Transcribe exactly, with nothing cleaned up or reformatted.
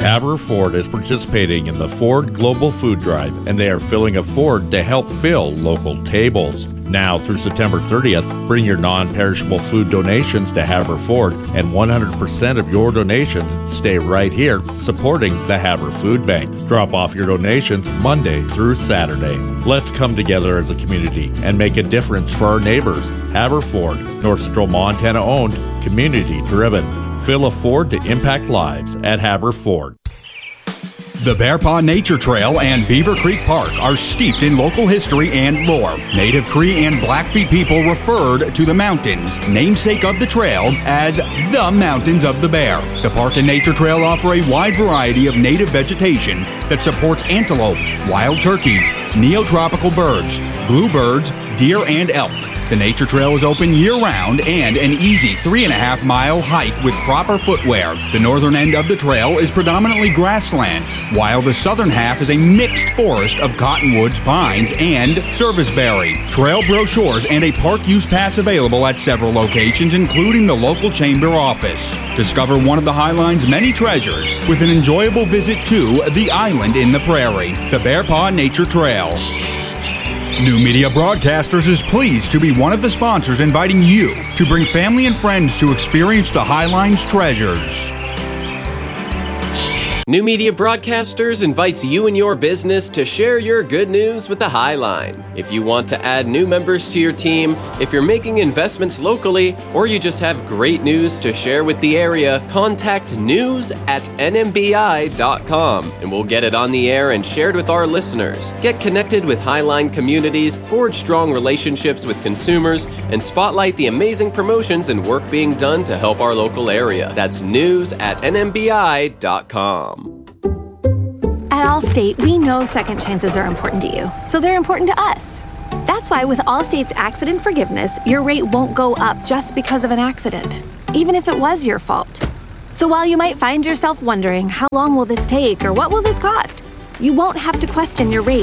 Haber Ford is participating in the Ford Global Food Drive, and they are filling a Ford to help fill local tables. Now through September thirtieth, bring your non-perishable food donations to Haber Ford, and one hundred percent of your donations stay right here, supporting the Haber Food Bank. Drop off your donations Monday through Saturday. Let's come together as a community and make a difference for our neighbors. Haber Ford, North Central Montana owned, community driven. Fill a Ford to impact lives at Haber Ford. The Bear Paw Nature Trail and Beaver Creek Park are steeped in local history and lore. Native Cree and Blackfeet people referred to the mountains, namesake of the trail, as the Mountains of the Bear. The park and nature trail offer a wide variety of native vegetation that supports antelope, wild turkeys, neotropical birds, bluebirds, deer, and elk. The nature trail is open year-round and an easy three and a half mile hike with proper footwear. The northern end of the trail is predominantly grassland, while the southern half is a mixed forest of cottonwoods, pines, and serviceberry. Trail brochures and a park use pass available at several locations, including the local chamber office. Discover one of the Highline's many treasures with an enjoyable visit to the Island in the Prairie, the Bear Paw Nature Trail. New Media Broadcasters is pleased to be one of the sponsors inviting you to bring family and friends to experience the Highline's treasures. New Media Broadcasters invites you and your business to share your good news with the Highline. If you want to add new members to your team, if you're making investments locally, or you just have great news to share with the area, contact news at n m b i dot com and we'll get it on the air and shared with our listeners. Get connected with Highline communities, forge strong relationships with consumers, and spotlight the amazing promotions and work being done to help our local area. That's news at n m b i dot com. At Allstate, we know second chances are important to you, so they're important to us. That's why with Allstate's accident forgiveness, your rate won't go up just because of an accident, even if it was your fault. So while you might find yourself wondering, how long will this take or what will this cost? You won't have to question your rate